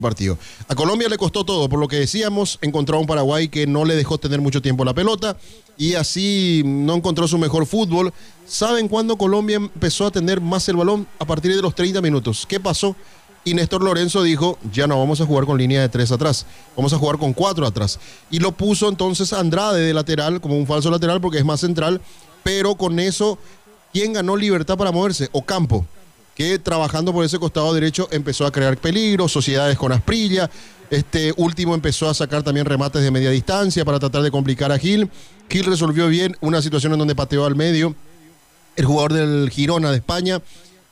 partido. A Colombia le costó todo, por lo que decíamos, encontró a un Paraguay que no le dejó tener mucho tiempo la pelota y así no encontró su mejor fútbol. ¿Saben cuándo Colombia empezó a tener más el balón? A partir de los 30 minutos. ¿Qué pasó? Y Néstor Lorenzo dijo, ya no vamos a jugar con línea de 3 atrás, vamos a jugar con 4 atrás. Y lo puso entonces a Andrade de lateral, como un falso lateral porque es más central, pero con eso, ¿quién ganó libertad para moverse? Ocampo, que trabajando por ese costado derecho empezó a crear peligro, sociedades con Asprilla. Este último empezó a sacar también remates de media distancia para tratar de complicar a Gil. Gil resolvió bien una situación en donde pateó al medio el jugador del Girona de España.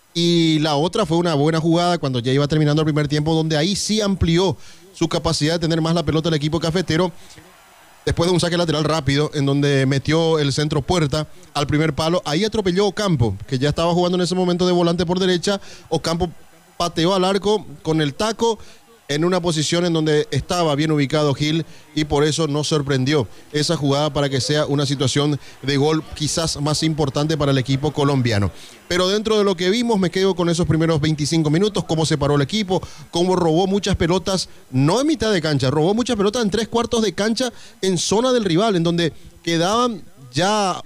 Y la otra fue una buena jugada cuando ya iba terminando el primer tiempo, donde ahí sí amplió su capacidad de tener más la pelota el equipo cafetero. Después de un saque lateral rápido, en donde metió el centro puerta al primer palo, ahí atropelló Ocampo, que ya estaba jugando en ese momento de volante por derecha. Ocampo pateó al arco con el taco en una posición en donde estaba bien ubicado Gil y por eso no sorprendió esa jugada para que sea una situación de gol quizás más importante para el equipo colombiano. Pero dentro de lo que vimos me quedo con esos primeros 25 minutos, cómo se paró el equipo, cómo robó muchas pelotas, no en mitad de cancha, robó muchas pelotas en 3/4 de cancha en zona del rival, en donde quedaban ya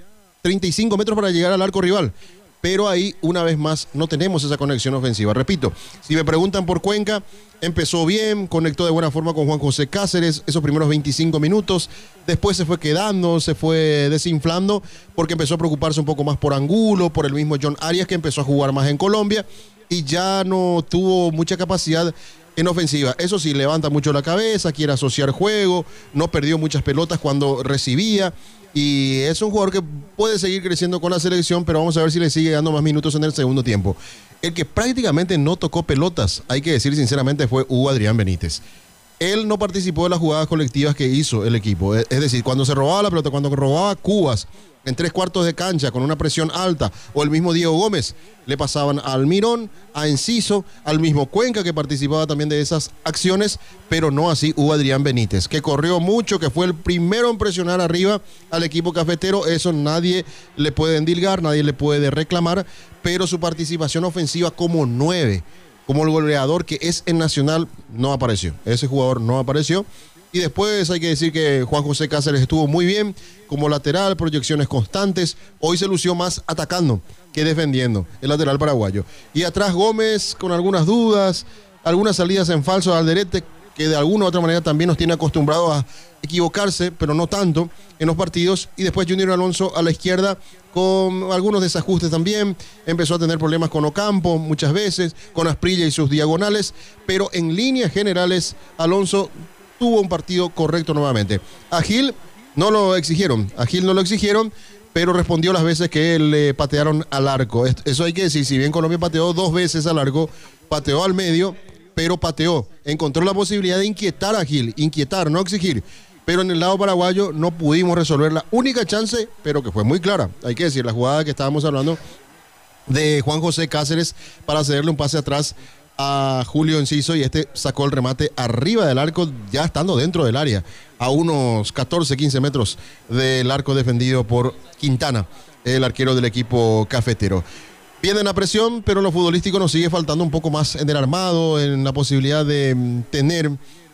35 metros para llegar al arco rival. Pero ahí, una vez más, no tenemos esa conexión ofensiva. Repito, si me preguntan por Cuenca, empezó bien, conectó de buena forma con Juan José Cáceres esos primeros 25 minutos, después se fue quedando, se fue desinflando, porque empezó a preocuparse un poco más por Angulo, por el mismo John Arias, que empezó a jugar más en Colombia, y ya no tuvo mucha capacidad en ofensiva. Eso sí, levanta mucho la cabeza, quiere asociar juego, no perdió muchas pelotas cuando recibía, y es un jugador que puede seguir creciendo con la selección, pero vamos a ver si le sigue dando más minutos en el segundo tiempo. El que prácticamente no tocó pelotas, hay que decir sinceramente, fue Hugo Adrián Benítez. Él no participó de las jugadas colectivas que hizo el equipo. Es decir, cuando se robaba la pelota, cuando robaba cubas en 3/4 de cancha con una presión alta, o el mismo Diego Gómez, le pasaban a Almirón, a Enciso, al mismo Cuenca, que participaba también de esas acciones, pero no así Hugo Adrián Benítez, que corrió mucho, que fue el primero en presionar arriba al equipo cafetero. Eso nadie le puede endilgar, nadie le puede reclamar, pero su participación ofensiva como 9, como el goleador que es en Nacional, no apareció. Ese jugador no apareció. Y después hay que decir que Juan José Cáceres estuvo muy bien como lateral, proyecciones constantes. Hoy se lució más atacando que defendiendo el lateral paraguayo. Y atrás Gómez con algunas dudas, algunas salidas en falso de Alderete, que de alguna u otra manera también nos tiene acostumbrados a equivocarse, pero no tanto en los partidos. Y después Junior Alonso a la izquierda con algunos desajustes también. Empezó a tener problemas con Ocampo muchas veces, con Asprilla y sus diagonales, pero en líneas generales Alonso tuvo un partido correcto nuevamente. A Gil no lo exigieron, pero respondió las veces que le patearon al arco. Eso hay que decir, si bien Colombia pateó 2 veces al arco, pateó al medio, pero pateó. Encontró la posibilidad de inquietar a Gil, no exigir. Pero en el lado paraguayo no pudimos resolver la única chance, pero que fue muy clara. Hay que decir, la jugada que estábamos hablando de Juan José Cáceres para cederle un pase atrás a Julio Enciso, y este sacó el remate arriba del arco, ya estando dentro del área, a unos 14-15 metros del arco defendido por Quintana, el arquero del equipo cafetero. Viene la presión, pero lo futbolístico nos sigue faltando un poco más en el armado, en la posibilidad de tener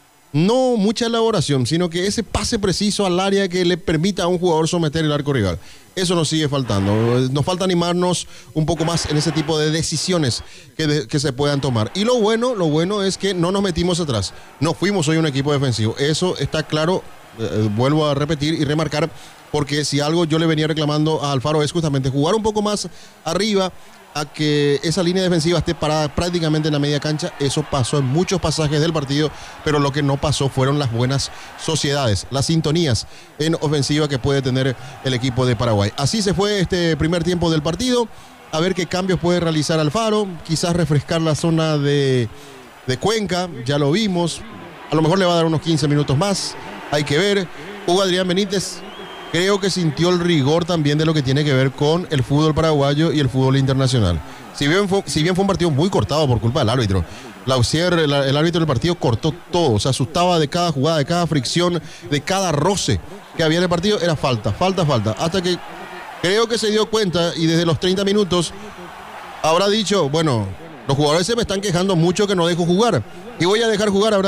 no mucha elaboración, sino que ese pase preciso al área que le permita a un jugador someter el arco rival. Eso nos sigue faltando. Nos falta animarnos un poco más en ese tipo de decisiones que se puedan tomar. Y lo bueno es que no nos metimos atrás. No fuimos hoy un equipo defensivo. Eso está claro, vuelvo a repetir y remarcar, porque si algo yo le venía reclamando a Alfaro es justamente jugar un poco más arriba, a que esa línea defensiva esté parada prácticamente en la media cancha. Eso pasó en muchos pasajes del partido, pero lo que no pasó fueron las buenas sociedades, las sintonías en ofensiva que puede tener el equipo de Paraguay. Así se fue este primer tiempo del partido. A ver qué cambios puede realizar Alfaro, quizás refrescar la zona de Cuenca, ya lo vimos, a lo mejor le va a dar unos 15 minutos más, hay que ver. Hugo Adrián Benítez creo que sintió el rigor también de lo que tiene que ver con el fútbol paraguayo y el fútbol internacional. Si bien fue un partido muy cortado por culpa del árbitro. El árbitro del partido cortó todo, se asustaba de cada jugada, de cada fricción, de cada roce que había en el partido. Era falta. Hasta que creo que se dio cuenta y desde los 30 minutos habrá dicho, bueno, Los jugadores se me están quejando mucho que no dejo jugar. Y voy a dejar jugar, habrá